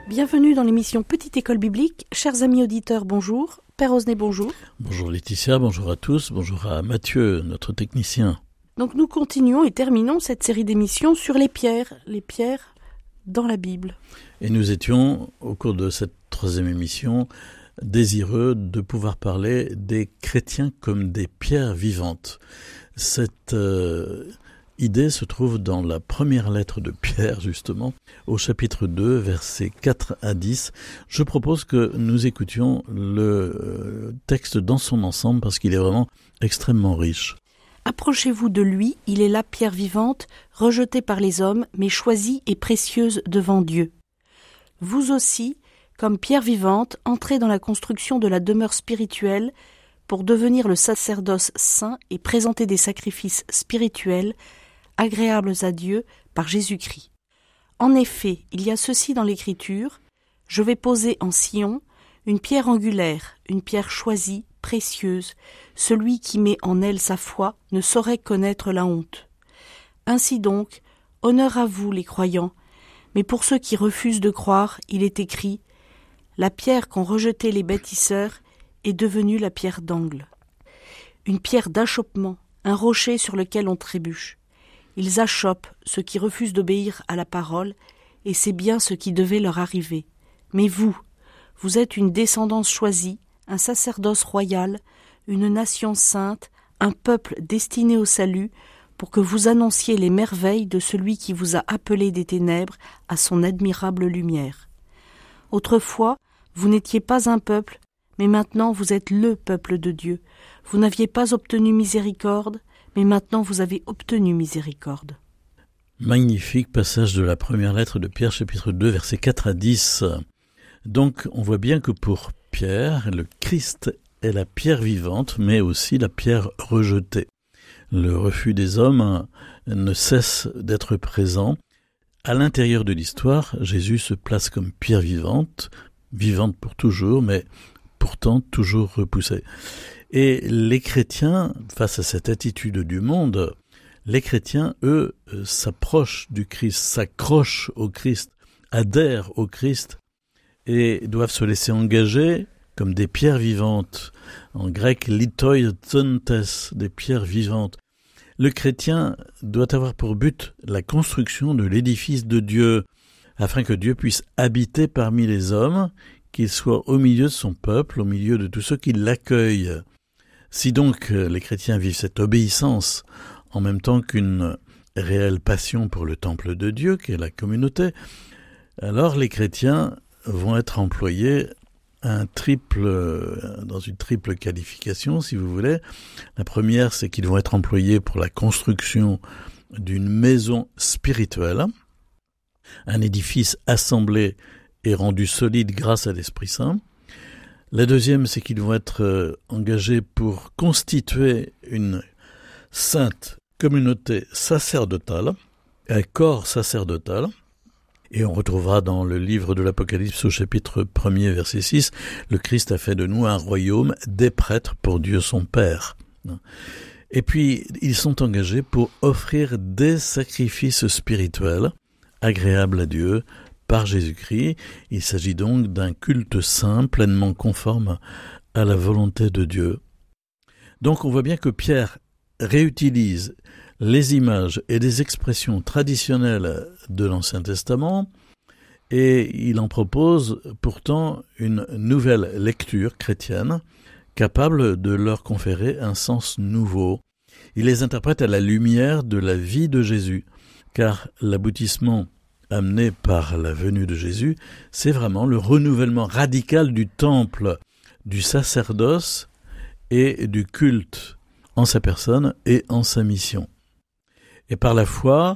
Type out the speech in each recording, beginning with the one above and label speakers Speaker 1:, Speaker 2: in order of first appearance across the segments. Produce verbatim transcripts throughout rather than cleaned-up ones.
Speaker 1: Bienvenue dans l'émission Petite École Biblique. Chers amis auditeurs, bonjour. Père Osnet, bonjour.
Speaker 2: Bonjour Laetitia, bonjour à tous, bonjour à Mathieu, notre technicien.
Speaker 1: Donc nous continuons et terminons cette série d'émissions sur les pierres, les pierres dans la Bible.
Speaker 2: Et nous étions, au cours de cette troisième émission, désireux de pouvoir parler des chrétiens comme des pierres vivantes. Cette euh, idée se trouve dans la première lettre de Pierre, justement, au chapitre deux, versets quatre à dix. Je propose que nous écoutions le texte dans son ensemble parce qu'il est vraiment extrêmement riche.
Speaker 1: Approchez-vous de lui, il est la pierre vivante, rejetée par les hommes, mais choisie et précieuse devant Dieu. Vous aussi, comme pierre vivante, entrez dans la construction de la demeure spirituelle pour devenir le sacerdoce saint et présenter des sacrifices spirituels agréables à Dieu par Jésus-Christ. En effet, il y a ceci dans l'Écriture, « Je vais poser en Sion une pierre angulaire, une pierre choisie, précieuse, celui qui met en elle sa foi ne saurait connaître la honte. » Ainsi donc, honneur à vous les croyants, mais pour ceux qui refusent de croire, il est écrit « La pierre qu'ont rejetée les bâtisseurs est devenue la pierre d'angle. » Une pierre d'achoppement, un rocher sur lequel on trébuche. Ils achoppent ceux qui refusent d'obéir à la parole, et c'est bien ce qui devait leur arriver. Mais vous, vous êtes une descendance choisie, un sacerdoce royal, une nation sainte, un peuple destiné au salut, pour que vous annonciez les merveilles de celui qui vous a appelé des ténèbres à son admirable lumière. Autrefois, vous n'étiez pas un peuple, mais maintenant vous êtes le peuple de Dieu. Vous n'aviez pas obtenu miséricorde, mais maintenant vous avez obtenu miséricorde.
Speaker 2: Magnifique passage de la première lettre de Pierre, chapitre deux, versets quatre à dix. Donc, on voit bien que pour Pierre, le Christ est la pierre vivante, mais aussi la pierre rejetée. Le refus des hommes ne cesse d'être présent. À l'intérieur de l'histoire, Jésus se place comme pierre vivante, vivante pour toujours, mais pourtant toujours repoussée. Et les chrétiens, face à cette attitude du monde, les chrétiens, eux, s'approchent du Christ, s'accrochent au Christ, adhèrent au Christ et doivent se laisser engager comme des pierres vivantes. En grec, litoi zontes, des pierres vivantes. Le chrétien doit avoir pour but la construction de l'édifice de Dieu, afin que Dieu puisse habiter parmi les hommes, qu'il soit au milieu de son peuple, au milieu de tous ceux qui l'accueillent. Si donc les chrétiens vivent cette obéissance en même temps qu'une réelle passion pour le temple de Dieu, qui est la communauté, alors les chrétiens vont être employés un triple, dans une triple qualification, si vous voulez. La première, c'est qu'ils vont être employés pour la construction d'une maison spirituelle, un édifice assemblé et rendu solide grâce à l'Esprit Saint. La deuxième, c'est qu'ils vont être engagés pour constituer une sainte communauté sacerdotale, un corps sacerdotal. Et on retrouvera dans le livre de l'Apocalypse au chapitre premier, verset six, le Christ a fait de nous un royaume des prêtres pour Dieu son Père. Et puis, ils sont engagés pour offrir des sacrifices spirituels agréables à Dieu par Jésus-Christ. Il s'agit donc d'un culte saint, pleinement conforme à la volonté de Dieu. Donc on voit bien que Pierre réutilise les images et des expressions traditionnelles de l'Ancien Testament, et il en propose pourtant une nouvelle lecture chrétienne, capable de leur conférer un sens nouveau. Il les interprète à la lumière de la vie de Jésus, car l'aboutissement amené par la venue de Jésus, c'est vraiment le renouvellement radical du temple, du sacerdoce et du culte en sa personne et en sa mission. Et par la foi,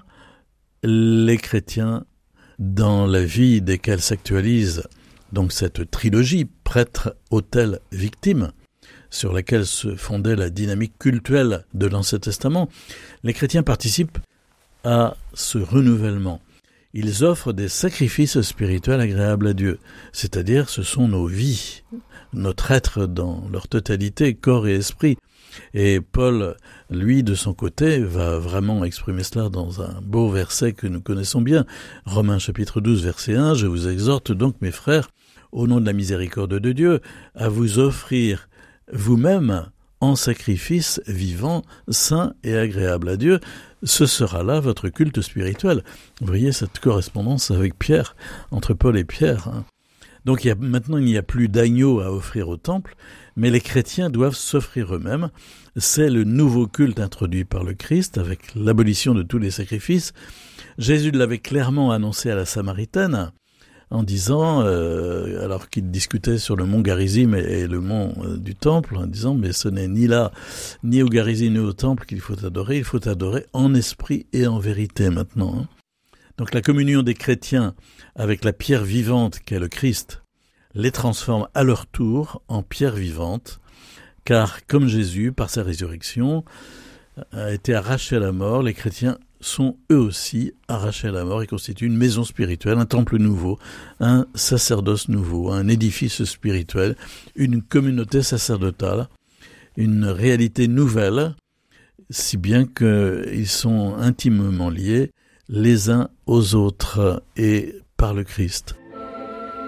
Speaker 2: les chrétiens, dans la vie desquels s'actualise donc cette trilogie prêtre, autel, victime, sur laquelle se fondait la dynamique cultuelle de l'Ancien Testament, les chrétiens participent à ce renouvellement. Ils offrent des sacrifices spirituels agréables à Dieu, c'est-à-dire ce sont nos vies, notre être dans leur totalité, corps et esprit. Et Paul, lui, de son côté, va vraiment exprimer cela dans un beau verset que nous connaissons bien. Romains chapitre douze, verset un, « Je vous exhorte donc, mes frères, au nom de la miséricorde de Dieu, à vous offrir vous-même en sacrifice vivant, saint et agréable à Dieu. Ce sera là votre culte spirituel. » Vous voyez cette correspondance avec Pierre, entre Paul et Pierre. Hein. Donc il y a, maintenant, il n'y a plus d'agneau à offrir au temple, mais les chrétiens doivent s'offrir eux-mêmes. C'est le nouveau culte introduit par le Christ, avec l'abolition de tous les sacrifices. Jésus l'avait clairement annoncé à la Samaritaine, en disant, euh, alors qu'il discutait sur le mont Garizim et, et le mont euh, du temple, en disant, mais ce n'est ni là, ni au Garizim, ni au temple qu'il faut adorer, il faut adorer en esprit et en vérité maintenant. Hein. Donc la communion des chrétiens avec la pierre vivante qu'est le Christ les transforme à leur tour en pierre vivante, car comme Jésus, par sa résurrection, a été arraché à la mort, les chrétiens sont eux aussi arrachés à la mort et constituent une maison spirituelle, un temple nouveau, un sacerdoce nouveau, un édifice spirituel, une communauté sacerdotale, une réalité nouvelle, si bien qu'ils sont intimement liés les uns aux autres et par le Christ.